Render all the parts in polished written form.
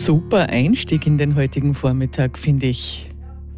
Super Einstieg in den heutigen Vormittag, finde ich.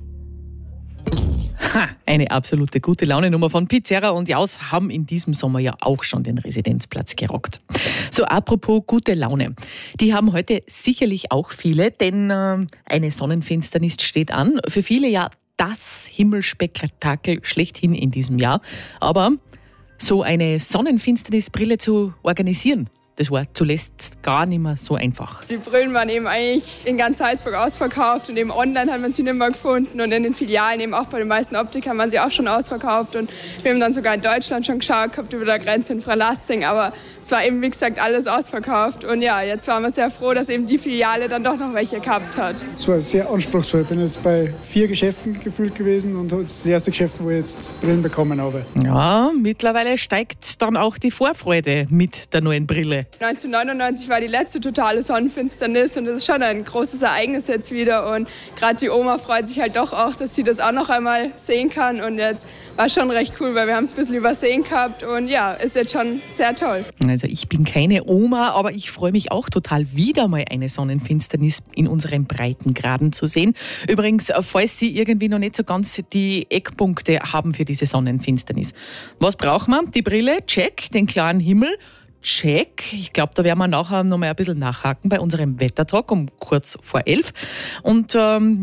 Eine absolute gute Laune-Nummer von Pizzerra und Jaus haben in diesem Sommer ja auch schon den Residenzplatz gerockt. So, apropos gute Laune. Die haben heute sicherlich auch viele, denn eine Sonnenfinsternis steht an. Für viele ja das Himmelspektakel schlechthin in diesem Jahr. Aber so eine Sonnenfinsternisbrille zu organisieren, das war zuletzt gar nicht mehr so einfach. Die Brillen waren eben eigentlich in ganz Salzburg ausverkauft und eben online hat man sie nicht mehr gefunden und in den Filialen eben auch bei den meisten Optikern waren sie auch schon ausverkauft und wir haben dann sogar in Deutschland schon geschaut gehabt über der Grenze in Freilassing, aber es war eben wie gesagt alles ausverkauft und ja, jetzt waren wir sehr froh, dass eben die Filiale dann doch noch welche gehabt hat. Es war sehr anspruchsvoll. Ich bin jetzt bei 4 Geschäften gefühlt gewesen und das ist das erste Geschäft, wo ich jetzt Brillen bekommen habe. Ja, mittlerweile steigt dann auch die Vorfreude mit der neuen Brille. 1999 war die letzte totale Sonnenfinsternis und das ist schon ein großes Ereignis jetzt wieder und gerade die Oma freut sich halt doch auch, dass sie das auch noch einmal sehen kann und jetzt war schon recht cool, weil wir haben es ein bisschen übersehen gehabt und ja, ist jetzt schon sehr toll. Also ich bin keine Oma, aber ich freue mich auch total, wieder mal eine Sonnenfinsternis in unseren Breitengraden zu sehen. Übrigens, falls Sie irgendwie noch nicht so ganz die Eckpunkte haben für diese Sonnenfinsternis. Was braucht man? Die Brille, check, den klaren Himmel, check. Ich glaube, da werden wir nachher noch mal ein bisschen nachhaken bei unserem Wettertalk um kurz vor 11. Und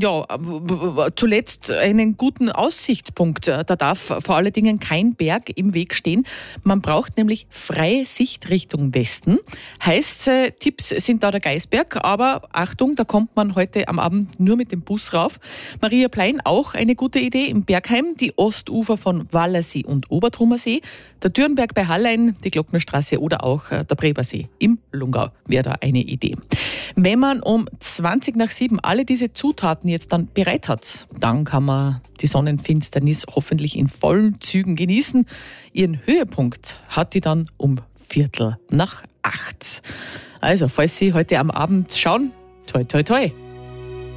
zuletzt einen guten Aussichtspunkt. Da darf vor allen Dingen kein Berg im Weg stehen. Man braucht nämlich freie Sicht Richtung Westen. Heißt, Tipps sind da der Geisberg, aber Achtung, da kommt man heute am Abend nur mit dem Bus rauf. Maria Plein, auch eine gute Idee im Bergheim, die Ostufer von Wallersee und Obertrummersee, der Dürnberg bei Hallein, die Glocknerstraße oder auch der Brebersee im Lungau wäre da eine Idee. Wenn man um 7:20 alle diese Zutaten jetzt dann bereit hat, dann kann man die Sonnenfinsternis hoffentlich in vollen Zügen genießen. Ihren Höhepunkt hat die dann um 7:45. Also, falls Sie heute am Abend schauen, toi toi toi.